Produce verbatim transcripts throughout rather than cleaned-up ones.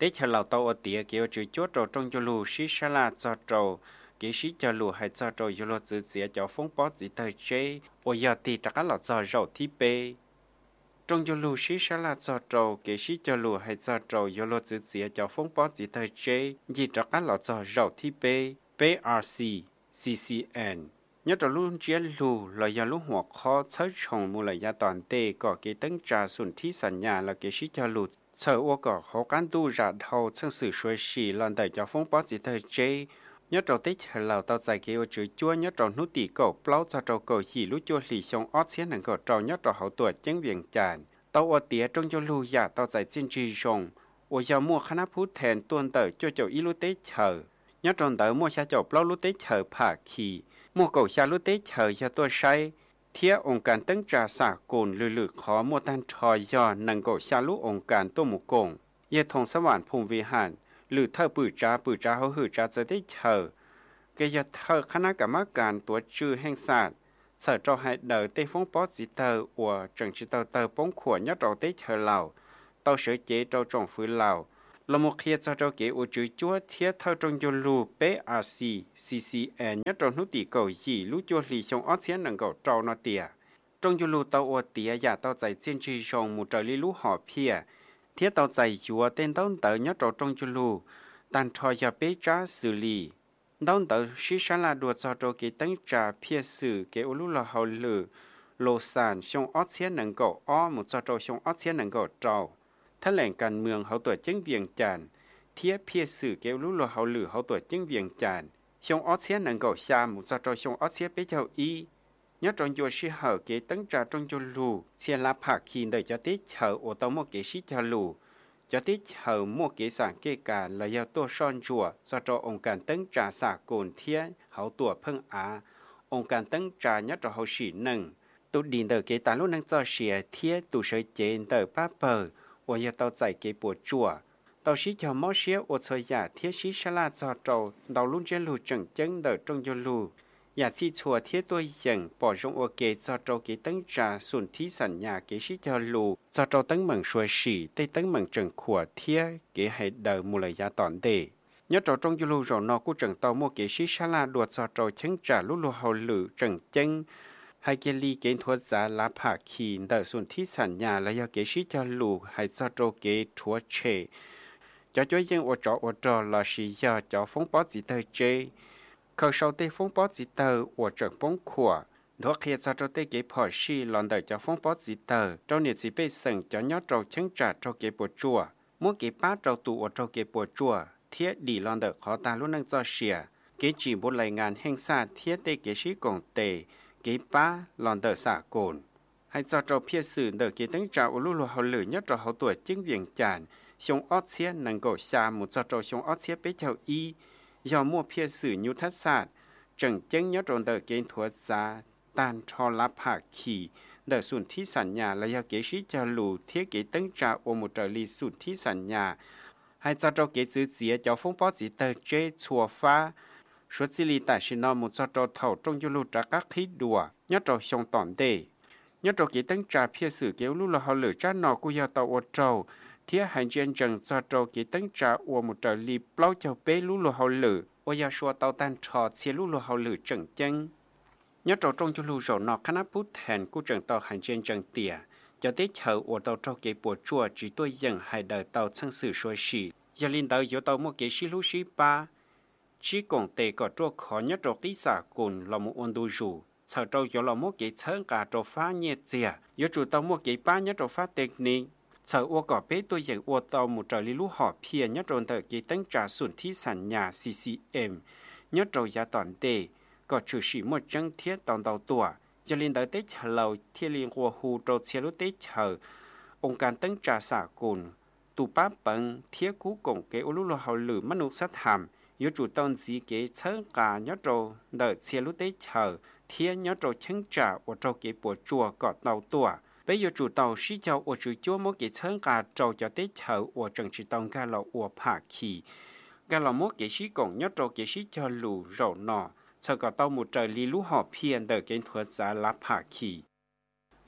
tết chờ lầu tàu ở tía kiểu chữ chúa trâu trong cho lù xí xa la cho trâu kỹ sĩ cho lù hay cho trâu yêu lo giữ dĩa cho phong bó gì thời chế ở giờ thì chắc là cho rau thi bê trong cho lù xí xa la cho trâu kỹ sĩ cho lù hay cho trâu yêu lo giữ dĩa cho phong bó gì thời chế gì chắc là cho rau thi bê bê rờ xê xê xê en nhớ trâu luôn chia lù là giờ lúc hoặc khó thấy chồng mua lại giá toàn tê có cái tấn trà xuân thi sản nhà là kỹ sĩ cho lù sở ô cỏ khó cán tu ra thầu chân sự xuôi xì lần tới cho phong bó gì thời chế nhớ trâu tết lào tàu dài kêu chữ chúa nhớ trâu nút tỉ cổ plau cho trâu cổ chỉ lú chúa lì xong ót xé nằng cổ trâu nhớ trâu hậu tuổi chân viện tràn tàu ở tía trong cho lù giả tàu dài trên trì rồng ở giờ mua khán phú thèn tuôn tới cho chậu y lú tết chờ nhớ trâu tới mua xa chậu plau lú tết chờ phả khì mua cổ xa lú tết chờ cho tôi say thiết ông càn tấn trà xả cồn lử lử khó mua tan trò do nằng cổ xa lú ông càn tô một cồn ye thông sắp bản phùng vi hàn lử thơ bự trà bự trà hậu hử trà giờ tết chờ cái giờ thơ khả năng cả mắt càn tuổi trừ heng sạt sở trò hai đời tây phong bó dị tờ của trần chỉ tờ tờ bóng khủa nhất trò tết chờ lào tàu sở chế trò trồng phứ lào là một khi cho trò kế của chữ chúa thiết thơ trong vô lù bê rờ xê xê xê en nhất trò nút tỷ cầu gì lú chúa lì trong ót xén nâng cầu trâu nó tìa trong vô lù tàu ở tìa giả tàu chạy trên trì rồng một trời lý lú họ phía thiết tàu chạy chúa tên tàu tờ nhất trò trong vô lù tàn trò giả bê trá xử lý đón tới sĩ sản là đua cho trâu cái tấn trà phía sử cái ô lú là hậu lử lô sản xong ót xé nâng cầu ó một cho trâu xong ót xé nâng cầu trâu thân lệnh càn mường hậu tuổi chứng viền tràn thiết phía sử cái ô lú là hậu lử hậu tuổi chứng viền tràn xong ót xé nâng cầu xa một cho trâu xong ót xé bế châu y nhớ trong chùa sĩ hậu cái tấn trà trong chùa lù xe lá phạc khi đời cho tết hậu ô tàu một cái sĩ cho lù cho tết hậu mua kế sản kê cả là do tua son chùa do cho ông càn tấn trà xả cồn thiết hậu tua phân á ông càn tấn trà nhất cho hậu sĩ nâng tu điền đời kế tán lúc nâng cho xìa thiết tu sợi chế đời ba bờ ở do tàu chạy kế bùa chùa tàu sĩ cho mót xía ở thời giả thiết sĩ xa la cho trâu tàu luôn trên lù trần chân đời trong vô lù nhà chi chùa thiết tôi dần bỏ rong ở kế cho trâu kế tấn trà xuân thí sản nhà kế sĩ cho lù cho trâu tấn mừng xuôi xỉ tây tấn mừng trần khủa thiết kế hệ đời mù lời giá tọn đề nhớ trâu trong vô lù rồi nó của trần tàu mua kế sĩ xa la đuột cho trâu chân trà lúc lù hậu lử trần chân hai kế ly kế thua giá lá phả khì đời xuân thí sản nhà là do kế sĩ cho lù hay cho trâu kế thua chê cho cho dân ở trọ ở trọ là sĩ do cho phóng bó gì tờ chê khởi sau tê phong bó dị tờ của trận bóng khủa đó khi cho cho tê kế phò xì lòn đời cho phong bó dị tờ trong nhiệt dị bê sừng cho nhó trâu chân trả trâu kế bùa chùa mỗi kế bá trâu tụ ở trâu kế bùa chùa thiết đi lòn đời khó ta luôn nâng cho xìa kế chỉ một lời ngàn heng xa thiết tê kế sĩ cổng tề kế bá lòn đời xả cồn hay cho trâu phía sử đời kế tấn trả ở lúc lùa hậu lử nhất trâu hậu tuổi chứng viện tràn xong ót xế nâng cổ xa một cho trâu xong ót xế bế chào y do mua phía sử nhu thất sạt trần chân nhớ trộn đời kế thua giá tan cho lá phả khỉ đời xuân thí sản nhà là do kế sĩ cho lù thiết kế tấn trà ô một trời ly xuân thí sản nhà hay cho trâu kế giữ dĩa cho phong bó dĩ tờ chê chùa phá số dĩ lì tại sĩ nó một cho trâu thầu trong du lù trả các khí đùa nhớ trâu xong tỏn đề nhớ trâu kế tấn trà phía sử kéo lù là họ lửa trả nọ của do tàu ô trâu thiết hành trên trần cho trâu kế tấn trà ô một trời ly plau cho bế lù là họ lửa ô ya xua tàu tan trò xe lũ lù hậu lử trần chân nhớ trò trong chú lù rổ nọ khá nắp bút thèn của trần tàu hành trên trần tỉa cho tết chợ ô tàu trâu kế bùa chùa chỉ tôi dần hai đời tàu chân sự xuôi xỉ giờ linh tàu yếu tàu một kế xí lũ xí ba chỉ còn tề có trô khó nhớ trò tí xả cùn là một ôn đu rủ chờ trâu yếu là một kế chớn cả trò phá nhẹ dìa yếu chủ tàu một kế ba nhớ trò phá tịch ninh chờ ô cỏ bế tôi dần ô tàu một trời lý lũ họ phía nhớ tròn tờ kế tấn trà xuân thí sản nhà xê xê em nhớ trò giá toàn đề có trừ sĩ một chân thiết tòn tàu tùa cho liên tới tết chờ lầu thiên liên hồ hù trò xe lũ tết chờ ông càn tấn trà xả cồn tù báp bằng thiết cú cổng kế ô lũ lô hậu lử mắt nụ sát hàm yếu chủ tôn dĩ kế chớn cả nhớ trò đợi xe lũ tết chờ thiết nhớ trò chân trà ô trò kế bùa chùa có tàu tùa bây giờ chủ tàu sĩ cho ở chủ chúa mỗi cái chân cả trâu cho tết chợ ở trần chỉ tông cái lò ở phả khỉ cái lò mỗi cái sĩ còn nhớ trâu cái sĩ cho lù rổ nọ sau cả tàu một trời li lú họ phiền đời cái thuật giá lá phả khỉ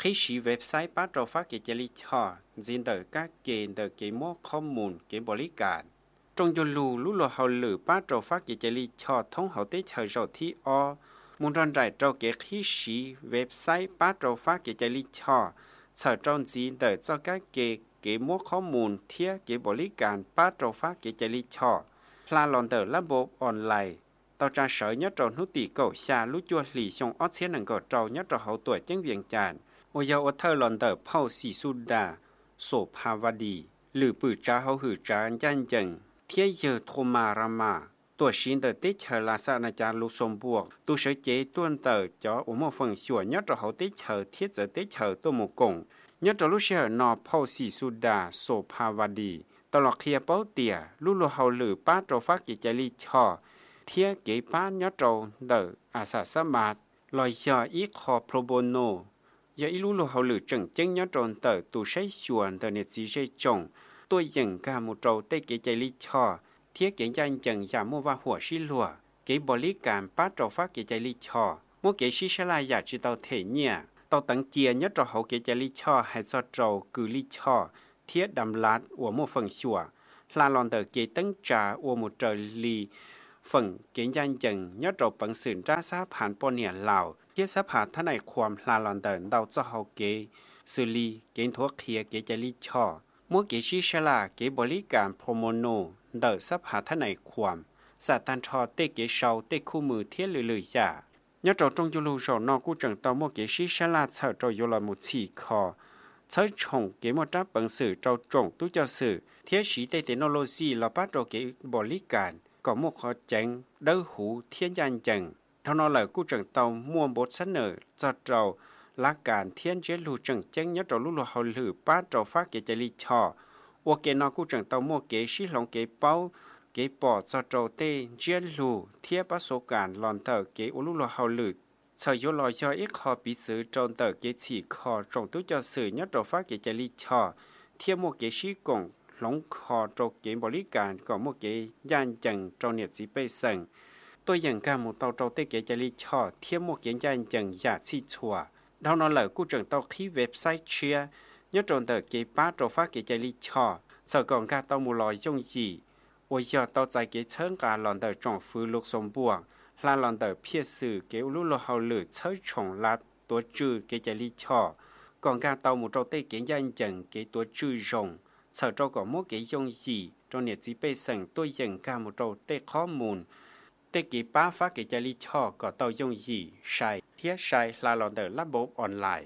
khi sĩ website bắt đầu phát cái chế lý cho diễn đỡ các kênh đỡ cái môข้อมูลcáiบริการtrong cho lù lú lù hậu lử bắt đầu phát cái chế lý cho thông hậu tế chờ rồi thi o muốn răn rải trong cái khi sĩ website bắt đầu phát cái chế lý cho sở trong diễn đỡ cho các kênh cái môข้อมูลthiết cáiบริการbắt đầu phát cái chế lý cho là lòn đỡระบบออนไลน์tao tra sở nhất trong nút tỷ cầu xa lú chua lì xong ót xế nâng cầu trâu nhất trong hậu tuổi chân viện trànโอยาอเธอลอนเตอร์เผาสีสุดาโสภาวดีหรือปือจ้าเขาหือจานยันจังเทียเยอโทมารามาตัวชินเตอร์ติเชลาสานาจารลุสมบวกตัวเสเจต้วนเตอร์จออุโมฟังชัวยัดเราเขาติเชอเทียเจอติเชอตัวหมูกงยัดเราลุเชอนอเผาสีสุดาโสภาวดีตลอดเคียเป้าเตียลุลุเขาหรือป้าเราฟักกิจลิชอเทียเก๋ป้ายัดเราเตอร์อาสาสมัครลอยยออีคอโปรโบโนอย่าอีรู้เขาหรือจังเจ้งย้อนตนเตอตัวใช้ชวนเตอเนจีใช้จงตัวยังกามุโตเตเกใจลิชอเทียเกยันจังยามัวว่าหัวชิลัวเกบริการป้าโตฟ้าเกใจลิชอมัวเกชิชลายอยากจิตเอาเทเนี่ยตอตังเจียย้อนตเขาเกใจลิชอให้ซอโตกือลิชอเทียดำลัดหัวมัวฟังชัวลาลอนเตอเกตั้งจ่าหัวมุโตลีฝั่งเกยันจังย้อนตปังสืนราซาผ่านปนเนี่ยเหล่าเกี่ยสภาท่านในความลาลอนเดินดาวเจ้าเฮาเกสุลีเกณฑ์ทัวเคียเกจลิชอมัวเกชิชลาเกบริการโปรโมโนเดินสภาท่านในความสาตันทอเตเกเชาเตคู่มือเทียเลยๆอย่ายอดจงยูรูโซนอกูจังตอมัวเกชิชลาเฉาโจยลมุชีคอเฉาชงเกมดับปังสื่อเจ้าจงตุเจ้าสื่อเทียสีเตเทคโนโลยีเราปัดโรเกบริการก็มัวขอแจงเด้อหูเทียนยันจังเท่านั้นแหละกู้จังเตาม่วงบทเสนอจะเจ้าลักการเทียนเจลูจังเจ้งยัดเราลุลุเขาหรือป้าเจ้าฟ้าเกจลิชอว่าเกนอกู้จังเตาม่วงเกชิหลงเกเป้าเกปอจะเจ้าเตเจลูเทียประสบการณ์หลอนเตอเกอุลุลุเขาหรือเฉยลอยชออีกคอปีสือจนเตอเกฉีคอจงตุ้เจ้าสื่อยัดเราฟ้าเกจลิชอเทียม่วงเกชิกงหลงคอโจเกบริการก็ม่วงเกย่านจังเจ้าเนี่ยสิไปสั่งตัวอย่างการมุตเตาเตาเตเกจลิชอเทียมโมเกียนยันจังอยากชิชัวดาวนอนเหล่ากู้จังเตาที่เว็บไซต์เชียยอดจนเตอเกป้าโตฟ้าเกจลิชอสกองการเตามูลอยจงยีโอยอเตาใจเกเชิงการหลอนเตอจงฟื้นลุกสมบวกลาหลอนเตอเพียสื่อเกลุลเฮาหรือเชิญชงลัดตัวจืดเกจลิชอกองการเตามูเตาเตเกยันจังเกตัวจืดจงเชิญเจ้าก่อโมเกยงยีจงเนี่ยจีไปสั่งตัวอย่างการมูเตาเตข้อมูลเตกีป้าฟ้าเกจลิชอก็เตายงยีใช้เทียใช้ลาลอนเดอร์ระบบออนไลน์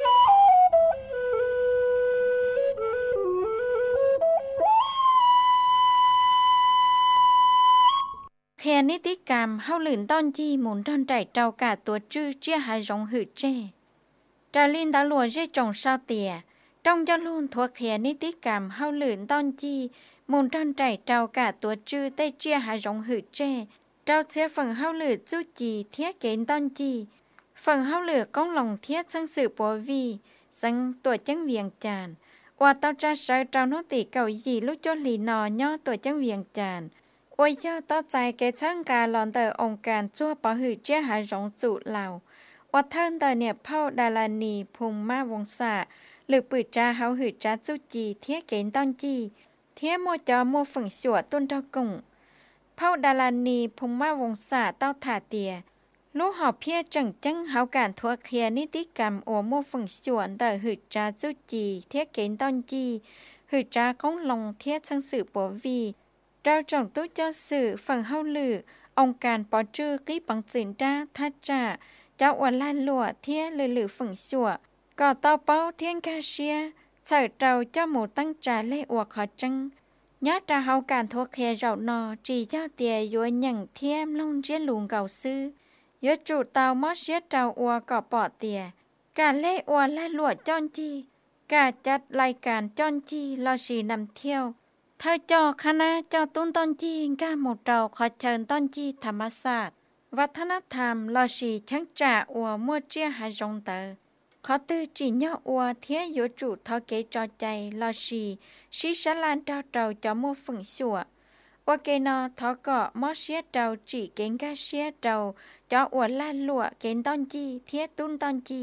แค่นิติกรรมเฮาหลื่นต้นจีหมุนต้นใจเจ้ากาตัวจื้อเจี้ยหายรงหืดเจ้จาลินตาลัวเจ้จงเศร้าเตียต้องจะลุ่นทัวแค่นิติกรรมเฮาหลื่นต้นจีหมุนต้นใจเจ้ากาตัวจื้อได้เจี้ยหายรงหืดเจ้เจ้าเสียฝั่งเฮาเหลือจู้จีเทียเกณฑ์ต้นจีฝั่งเฮาเหลือก้องหลงเทียสังสือปัววีสังตัวจังเวียงจานว่าเต้าจะใช้เจ้าโนติเก่ายีลูกจนหลีนอย่อตัวจังเวียงจานอวยย่อเต้าใจเกช่างการหลอนเตอองค์การชั่วปะหือเจ้าหายรงจุเหล่าว่าเทินเตอเนี่ยเผาดาลานีพุงมาวงศาหรือปืดจ้าเฮาหือจ้าจู้จีเทียเกณฑ์ต้นจีเทียมัวจอมัวฝั่งสัวต้นเจ้ากงเผาดาลานีพงมาวงศาเต้าถาเตียลูกหอบเพียจังจังเฮาการทัวเคลียนิติกรรมโอโมฝั่งส่วนแต่หืดจ้าจุจีเทียเกณฑ์ต้นจีหืดจ้าก้องลงเทียชังสือปัววีเราจงตู้เจ้าสื่อฝั่งเฮาลือองค์การปอจื้อกี้ปังจินจ้าทัดจ้าเจ้าวันล้านลัวเทียลือลือฝั่งสัวก่อเต้าเป้าเทียงกาเชียเฉิดเจ้าเจ้าหมูตั้งจ่าเล่อวกขอจังยอดราเฮาการทัวเคเรานอจีเจ้าเตียยัวหยั่งเทียมลงเจียลุงเก่าซื้อยอจูเตามอเชียเจ้าอัวก่อปอเตียการเล่อวและลวดจ้อนจีกาจัดรายการจ้อนจีลอสีนำเที่ยวเธอจอคณะเจ้าตุ้นต้นจีก้าหมดเราขอเชิญต้นจีธรรมศาสตร์วัฒนธรรมลอสีช่างจ่าอัวมัวเจียหายงเตอขอตื้อจีเนาะอัวเทียอยู่จุทอเกจอใจลอชีชิชลานเจ้าเจ้าจะมัวฝึงสัวว่าเกนอทอเกาะมอเชียเจ้าจีเก่งกาเชียเจ้าจะอวดล้านลัวเกณฑ์ต้นจีเทียตุ้นต้นจี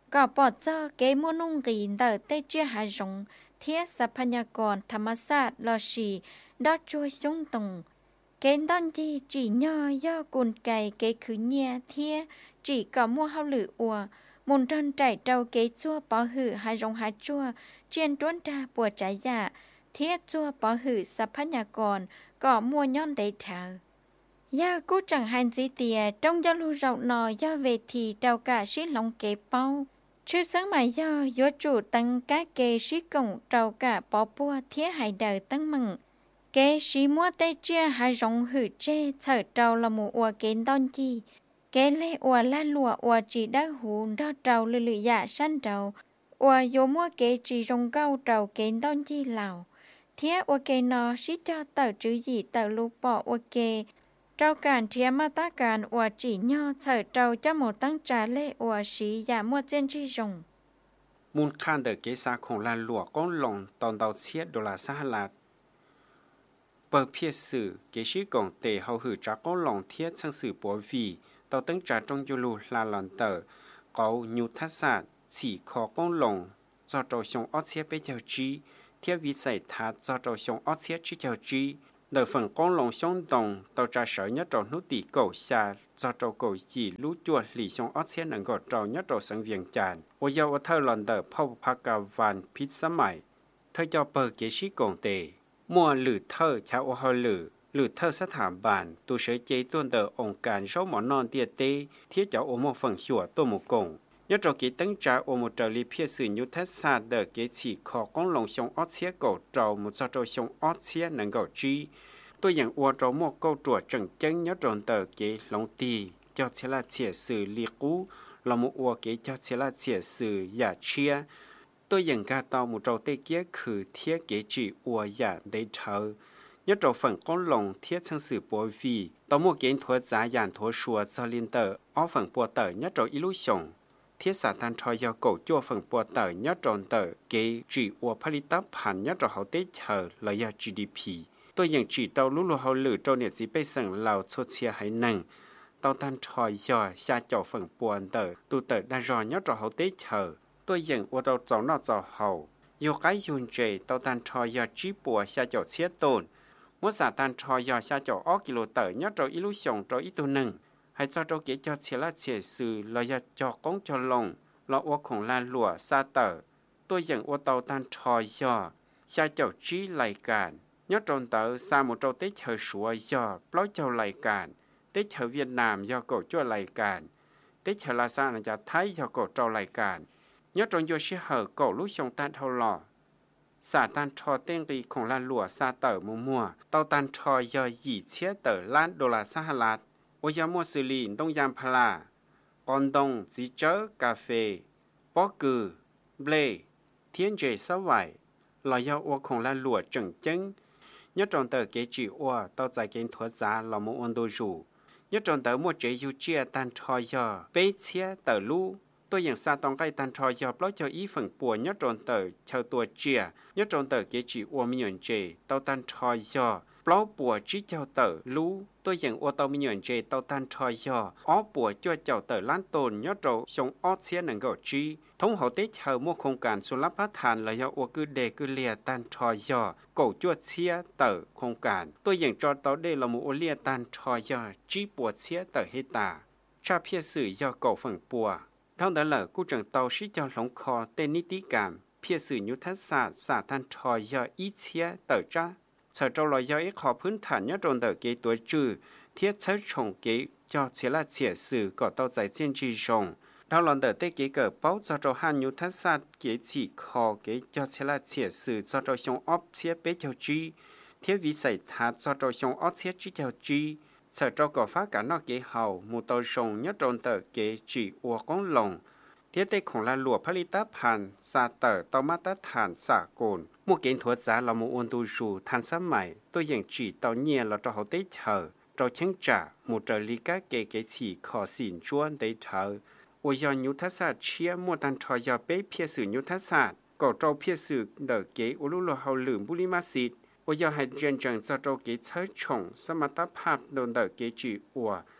ก็ปอดเจอเกมัวนุ่งกีนเตอเตเจียหายงเทียทรัพยากรธรรมศาสตร์ลอชีดอดช่วยซุงตงเกณฑ์ตอนจีจีย่อย่อกุนไก่เกคือเนียเทียจีก็มัวเฮาหรืออัวมุนจนใจเจ้าเกจั่วปอหือหายงหายจั่วเจียนต้นตาปวดใจยาเทียจั่วปอหือทรัพยากรก็มัวย้อนได้เถอยากู้จังหันจีเตียต้องยาลูเรานอย่อเวทีเจ้ากะชิลงเกเป้าชื่อสังหมายย่อยอจูตั้งกะเกชิกงเจ้ากะปอปัวเทียหายเดอตั้งมึงเกชิมัวเตเจียหายงหือเจเฉิดเจ้าละหมูอัวเกนตอนจีเกเล่อัวละลัวอัวจีได้หูดอเจ้าลือลือยาสั้นเจ้าอัวโยมัวเกจีรงเก้าเจ้าเกนตอนจีเหล่าเทียอัวเกนอชิเจ้าเต่าจื้อหยีเต่าลูปออัวเกเจ้าการเทียมาตาการอัวจีย่อเฉิดเจ้าจะหมดตั้งจาเล่อัวชียามัวเจนจีจงมูลค่าเดอเกษาของลานหลวงก้นลงตอนดาวเชียดดอลลาร์สหรัฐเปิดเพียสื่อเกชิกงเตะเขาหือจากก้นลงเทียดชังสื่อปัววีต่อตั้งจากจงยูรูลาลอนเตอร์เกายุทธศาสตร์สี่คอก้นลงจอดชงออเชียไปเจ้าจีเทียวิสัยทัศน์จอดชงออเชียจีเจ้าจีเดอฝั่งก้นลงช่องตรงต่อจากเสยยอดจนุติโกชาจอดโกจีรู้จวดหลี่ชงออเชียนังกอดจอยอดสังเวียงจานวิยาวเธอลอนเดอร์พ่อพักกาวันพิษสมัยเธอจะเปิดเกชิกงเตมัวหรือเธอชาวอฮอลือหรือเธอสถาบันตัวเฉยเจต้นเดอองค์การโชว์หมอนอนเตียเตที่จะโอโมฝั่งชัวตัวมุกงยอดกิตั้งใจโอโมเจลีเพียสื่อยุทธศาสตร์เดอเกฉีขอก้องลงชงออเชียเก่าเจ้ามุจโจชงออเชียนังเก่าจีตัวอย่างอวดเราโมเก่าตรวจจังจังยอดเดอเกลงตีเจ้าเชลาเฉียสื่อลีกูเราโมอวเกเจ้าเชลาเฉียสื่อยาเชียตัวอย่างการต่อมุจโจเตเกียคือเทียเกจีอวยาได้เธอยอดฝั่งก้นลงเทียชังสื่อปัววีต่อมัวเกณฑ์ทัวจ่ายานทัวชัวซาลินเตอร์อ้อฝั่งปัวเตอร์ยอดอิลุชงเทียสาตันทอยาโกจั่วฝั่งปัวเตอร์ยอดเตอร์เกจีอัวผลิตภัณฑ์ยอดเขาเตเชอร์ระยะ จี ดี พี ตัวอย่างจีเตาลุลุเขาหรือเจ้าเนี่ยสิไปสั่งเหล่าชดเชียให้นั่งเตาตันทอยาชาเจ้าฝั่งปัวเตอร์ตูเตอร์ได้รอยอดเขาเตเชอร์ตัวอย่างอัวเตาเจ้านอเจ้าเขาโยกไกยุนเจเตาตันทอยาจีปัวชาเจ้าเชียต้นมัวสาตันทอยาชาเจ้าออกกิโลเตอร์ยอดเจ้าอิลุชงเจ้าอีตัวหนึ่งให้เจ้าเจ้าเกจเชียละเชียสื่อระยะจอกกงจอลงเราอวของลานหลัวซาเตอร์ตัวอย่างอวเตาตันทอยาชาเจ้าจีรายการยอดจนเตอร์สามโจเตเชอชัวยาปล่อยเจ้ารายการเตเชอเวียดนามยาโกจ้วรายการเตเชอลาซาอาจารย์ไทยยาโกเจ้ารายการยอดจนโยชิเฮอโกลุชงตันเท่าหล่อสาตันทอเต้งรีของลานหลัวซาเตอร์มัวมัวเตาตันทอยาหยีเชียเตอร์ล้านดอลลาร์สหรัฐโอยามัวซิลีนต้องยามพลากอนดงซีเจอร์กาเฟ่ปอกือเบลเทียนเจสวายลอยาอวของลานหลัวจังจังยอดจนเตอร์เกจิอวต่อใจเกณฑ์ทัวจ่าเรามัวอันโดจูยอดจนเตอร์มัวเจยูเจียตันทอยาเปเชียเตอร์ลูตัวอย่างซาตองไกตันทอยาปล่อยเจ้าอีฝั่งปัวยอดจนเตอร์ชาวตัวเจียยอดจนเตอร์เกจิอวมีเงินเจเตาตันทอยาปล่อยปัวจีเจ้าเตอร์ลูตัวอย่างอวเตามีเงินเจเตาตันทอยาอ้อปัวจ้วเจ้าเตอร์ล้านตนยอดโจชงออเชียนังก็จีทงเขาเตเชอมัวโครงการสุรพัฒน์ระยะอวกือเดกือเลียตันทอยาโกจ้วเชียเตอร์โครงการตัวอย่างจอเตาเดละมูโอเลียตันทอยาจีปัวเชียเตอร์เฮตาชาเพียสื่อยาโกฝั่งปัวเท่านั้นแหละกูจังเตาชิเจ้าหลงคอเตนิติกรรมเพียสื่อยุทธศาสตร์ศาสตร์ทันทอยาอีเชียเตอร์จ้าเฉาเจ้าลอยยาอีขอพื้นฐานยอดโดนเตอร์เกตัวจื้อเทียเชิดชงเกยอเชียละเฉียสื่อก็เตาใจเจียนจีชงเราหลอนเตอร์เตเกเกิดเป้าเจ้าเจ้าหันยุทธศาสตร์เกจีคอเกยอเชียละเฉียสื่อเจ้าเจ้าชงออฟเชียเปเจ้าจีเทียวิสัยทัศน์เจ้าเจ้าชงออฟเชียจีเจ้าจีเฉาเจ้าก็ฟ้ากันนอกเกเฮามูเตอร์ชงยอดโดนเตอร์เกจีอัวกงลงเทียเตของลานหลวงผลิตภัณฑ์ซาเตอร์ต่อมาตรฐานสากลมูเกณฑ์ถั่วจ๋าเรามูอวนดูจูทันสมัยตัวอย่างจีต่อเนียเราจะเขาได้เชอเราเชิงจ่ามูเจลิกาเกเกฉีขอสินจวนได้เชอโอยอนยุทธศาสตร์เชียมัวตันทอยาเป้เพียสื่อยุทธศาสตร์ก็เจ้าเพียสื่อเดอเกอุลุโลเฮาลืมบุริมาสิตโอยอให้เจียนจังจะเจ้าเกเชิดชงสมรรถภาพโดนเดอเกจีอัว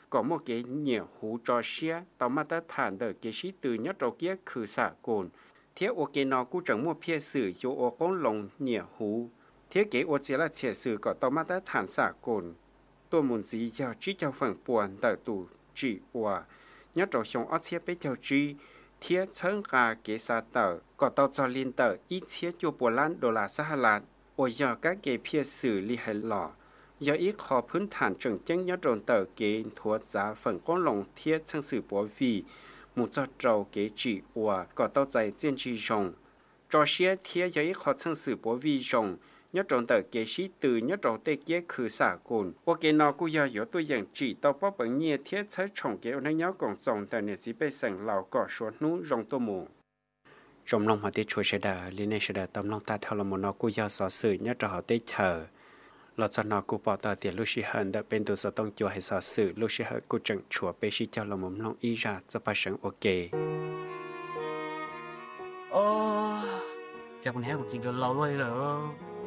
có một cái nhiều hú cho xe tao mà ta thản đời cái sĩ từ nhất đầu kia khử xả cồn thế ô cái nó cũng chẳng mua phía sử cho ô con lồng nhiều hú thế cái ô chỉ là chia sử có tao mà ta thản xả cồn tôi muốn gì cho chỉ cho phần buồn đời tù chỉ hòa nhất đầu xong ở thiết bây giờ chỉ thế chân gà cái xa tờ có tao cho liên tờ ít thiết cho bộ lan đô la sa lan ô giờ các cái phía sử li hay lọ do ít khóพื้นฐาน整正nhất tròn tờ kế thuộc giá phần con lồng thiết chân sự bố vì một cho trâu kế chỉ và có tao giải tiên tri rồng cho xe thiết do ít khó chân sự bố vì rồng nhất tròn tờ kế sĩ từ nhất tròn tê kế khử xả cồn và kế nó cũng do yếu tôi dạng chỉ tao bó bằng nhẹ thiết chế trọng kế ở nhau còn dòng tờ nè chỉ bị sẵn lào cỏ xuống nú rồng tô mù trong lòng họ tiết chua sẽ đờ liên hệ sẽ đờ tâm lòng ta theo là một nó cũng do sở sự nhất tròn họ tê chờ lọt cho nó cũng bỏ tờ tiền lúc xí hơn đã bên tôi sẽ tông chùa hay sở sự lúc xí hơn cũng chẳng chùa bê xí cho là một lòng ý ra cho bà sẵn ok ô chắc mình hay một chuyện lâu rồi rồi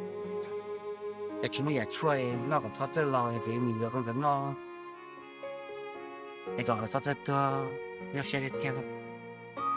để chúng mìnhอยากช่วยนอกจากซอสเจอร์ลอยที่มีเยอะกันกันเนาะไอ้ก่อนซอสเจอร์ตัวไม่ใช่แค่